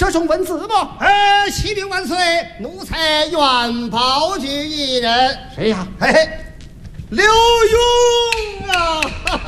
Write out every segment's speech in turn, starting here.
这种文字吗？ 启禀万岁，奴才愿保举一人。 谁呀？ 嘿嘿，刘墉啊！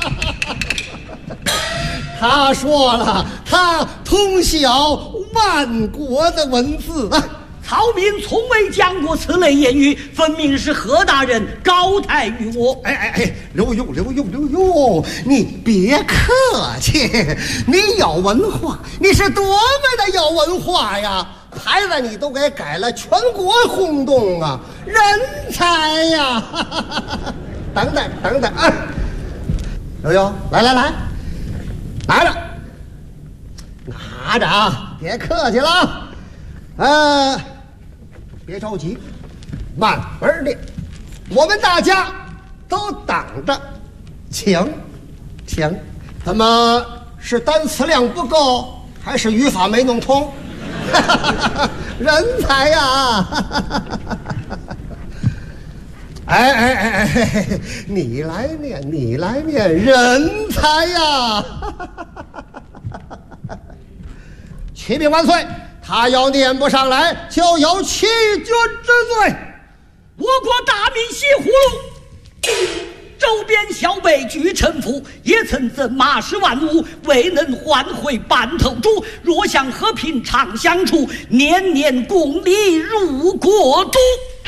他说了，他通晓万国的文字啊。 曹民从未讲过此类言语，分明是何大人高抬于我。 刘墉，你别客气，你有文化，你是多么的有文化呀！牌子你都给改了，全国轰动啊，人才呀！等等啊，刘墉，来了，拿着啊，别客气了，别着急，慢慢练，我们大家都等着。请，怎么是单词量不够，还是语法没弄通？人才呀！你来念，人才呀！启禀万岁，他要念不上来，就有欺君之罪。 我国大民西葫芦，周边小辈俱臣服，也曾赠马10万5，未能换回半头猪。若想和平常相处，年年共礼入国都。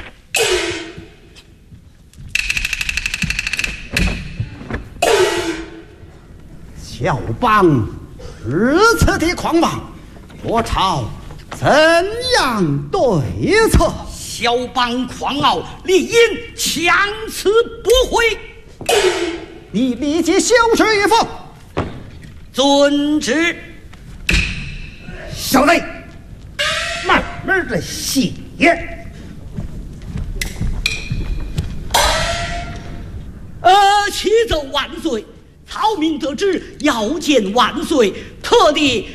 肖邦如此的狂妄，我朝怎样对策？ 肖邦狂傲，理应强词驳回。 你立即修饰一副。 遵旨。 小子，慢慢的写。 启奏万岁，曹民得知要见万岁，特地